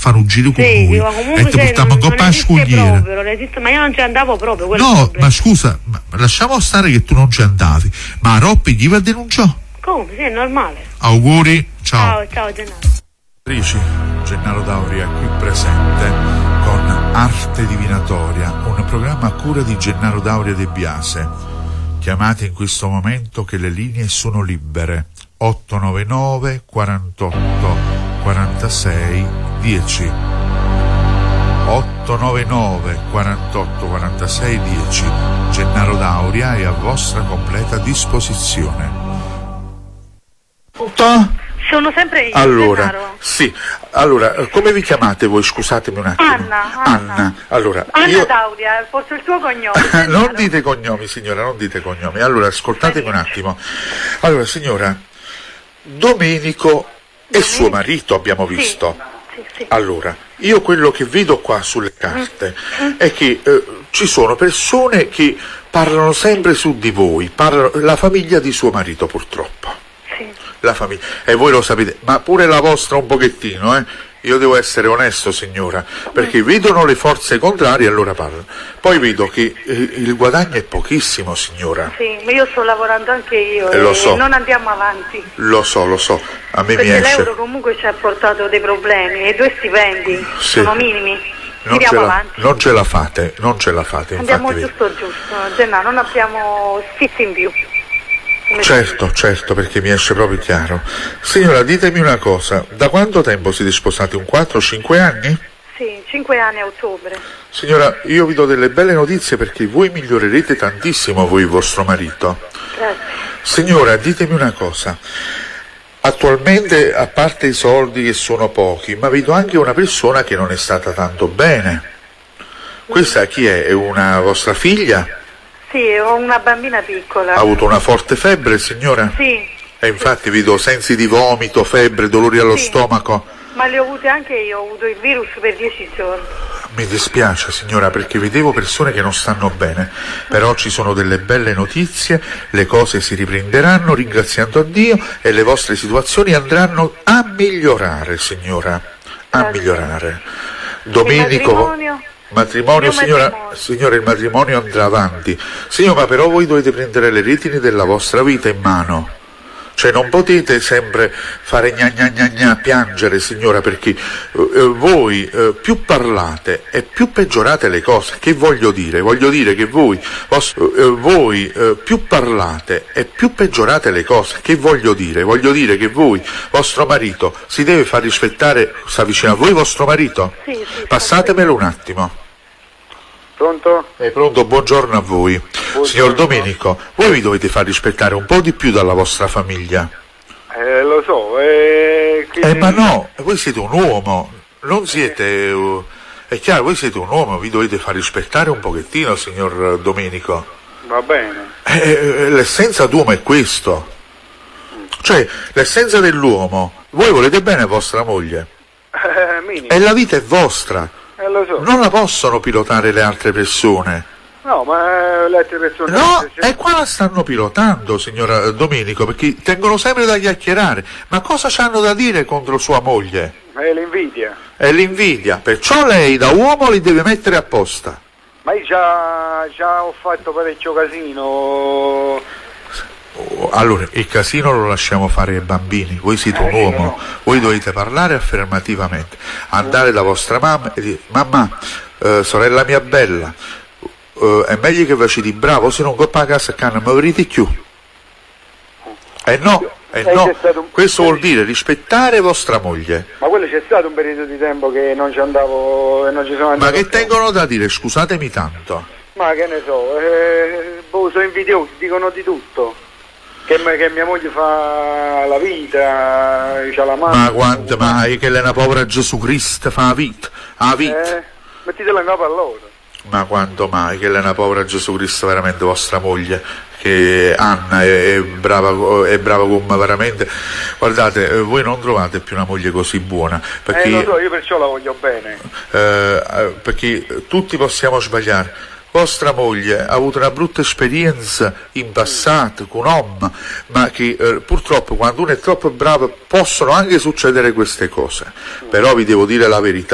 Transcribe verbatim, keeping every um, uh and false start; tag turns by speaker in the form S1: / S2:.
S1: fare un giro con
S2: sì,
S1: noi
S2: ma comunque
S1: e ti
S2: cioè,
S1: portiamo
S2: non,
S1: un
S2: non
S1: po' a
S2: esiste
S1: scogliere.
S2: proprio, non esiste, ma io non ci andavo proprio. quello è il
S1: No,
S2: problema.
S1: ma scusa, ma lasciamo stare che tu non ci andavi, ma Roppi gli va denunciato.
S2: Come? Sì, è normale.
S1: Auguri, ciao.
S2: Ciao, ciao Gennaro.
S1: Attrici, Gennaro Dauria qui presente con Arte Divinatoria, un programma a cura di Gennaro Dauria De Biase. Chiamate in questo momento che le linee sono libere. otto nove nove quarantotto quarantasei dieci. otto nove nove quarantotto quarantasei dieci. Gennaro Dauria è a vostra completa disposizione. Tutto?
S2: Sono sempre io,
S1: Allora,
S2: Gennaro.
S1: sì, allora, come vi chiamate voi? Scusatemi un attimo.
S2: Anna, Anna.
S1: Anna, allora,
S2: Anna
S1: io...
S2: Dauria, forse il tuo cognome.
S1: non dite cognomi, signora, non dite cognomi. Allora, ascoltatemi un attimo. Allora, signora, Domenico e suo marito abbiamo visto.
S2: Sì, sì.
S1: Allora, io quello che vedo qua sulle carte è che eh, ci sono persone che parlano sempre su di voi, parlano, la famiglia di suo marito purtroppo.
S2: Sì.
S1: La famiglia, e voi lo sapete, ma pure la vostra un pochettino, eh? Io devo essere onesto, signora, perché vedono le forze contrarie e allora parlano. Poi vedo che eh, il guadagno è pochissimo, signora.
S2: Sì, ma io sto lavorando anche io
S1: Eh,
S2: e
S1: lo so.
S2: non andiamo avanti.
S1: Lo so, lo so, a me mi
S2: Perché
S1: esce.
S2: l'euro comunque ci ha portato dei problemi e i due stipendi
S1: Sì.
S2: sono minimi.
S1: Non ce,
S2: Andiamo
S1: la,
S2: avanti.
S1: non ce la fate, non ce la fate.
S2: Andiamo
S1: Infatti,
S2: giusto giusto, Gennaro, non abbiamo sfizi in più. Come
S1: certo, certo, perché mi esce proprio chiaro. Signora, ditemi una cosa, da quanto tempo siete sposati? Un quattro cinque anni?
S2: Sì, cinque anni a ottobre.
S1: Signora, io vi do delle belle notizie perché voi migliorerete tantissimo, voi e vostro marito.
S2: Grazie.
S1: Signora, ditemi una cosa. Attualmente, a parte i soldi che sono pochi, ma vedo anche una persona che non è stata tanto bene. Questa chi è? È una vostra figlia?
S2: Sì, ho una bambina piccola.
S1: Ha avuto una forte febbre, signora?
S2: Sì.
S1: E infatti vedo sensi di vomito, febbre, dolori allo
S2: Sì.
S1: stomaco.
S2: Ma le ho avute anche io, ho avuto il virus per dieci giorni.
S1: Mi dispiace, signora, perché vedevo persone che non stanno bene, però ci sono delle belle notizie, le cose si riprenderanno ringraziando a Dio e le vostre situazioni andranno a migliorare, signora, a
S2: Grazie.
S1: migliorare. Domenico...
S2: Il matrimonio?
S1: Matrimonio,
S2: Mio
S1: signora,
S2: matrimonio.
S1: signora, il matrimonio andrà avanti. Signora, ma però voi dovete prendere le redini della vostra vita in mano. Cioè non potete sempre fare gna gna gna gna, piangere, signora, perché eh, voi eh, più parlate e più peggiorate le cose. Che voglio dire? Voglio dire che voi, vos, eh, voi eh, più parlate e più peggiorate le cose. Che voglio dire? Voglio dire che voi, vostro marito, si deve far rispettare, sta vicino a voi vostro marito?
S2: Sì, sì.
S1: Passatemelo un attimo.
S3: Pronto?
S1: È pronto, buongiorno a voi. Signor Domenico, voi vi dovete far rispettare un po' di più dalla vostra famiglia.
S3: Eh, lo so, eh...
S1: Eh ma no, voi siete un uomo, non siete... uh, è chiaro, voi siete un uomo, vi dovete far rispettare un pochettino, signor Domenico.
S3: Va bene.
S1: Eh, eh, l'essenza d'uomo è questo. Cioè, l'essenza dell'uomo, voi volete bene a vostra moglie.
S3: Eh, minimo.
S1: E la vita è vostra.
S3: Eh, lo so.
S1: Non la possono pilotare le altre persone.
S3: No, ma eh, le altre persone...
S1: No,
S3: se-
S1: e qua la stanno pilotando, signora Domenico, perché tengono sempre da chiacchierare. Ma cosa c'hanno da dire contro sua moglie?
S3: È l'invidia.
S1: È l'invidia. Perciò lei da uomo li deve mettere apposta.
S3: Ma io già, già ho fatto parecchio casino.
S1: Oh, allora, il casino lo lasciamo fare ai bambini. Voi siete un
S3: Eh,
S1: uomo,
S3: no.
S1: voi dovete parlare affermativamente. Andare da vostra mamma e dire: mamma, eh, sorella mia bella, eh, è meglio che facciate bravo, se non coppa a casa che non mi avrete più. Eh no, eh
S3: Eh,
S1: no,
S3: c'è stato un-
S1: questo vuol dire rispettare vostra moglie.
S3: Ma quello c'è stato un periodo di tempo che non ci andavo e non ci sono andato.
S1: Ma che
S3: più.
S1: tengono da dire, scusatemi tanto.
S3: Ma che ne so, eh, boh, sono invidiosi, dicono di tutto. Che, me- che mia moglie fa la vita, c'ha la mano.
S1: Ma quanto mai che lei è una povera Gesù Cristo fa la vita, la vita.
S3: Eh, mettitela in capo a loro.
S1: Ma quanto mai che lei è una povera Gesù Cristo, veramente vostra moglie, che Anna è, è brava è brava come veramente. Guardate, eh, voi non trovate più una moglie così buona, perché,
S3: Eh, lo so, io perciò la voglio bene.
S1: eh, eh, perché tutti possiamo sbagliare. Vostra moglie ha avuto una brutta esperienza in passato con un uomo, ma che eh, purtroppo quando uno è troppo bravo possono anche succedere queste cose. Però vi devo dire la verità.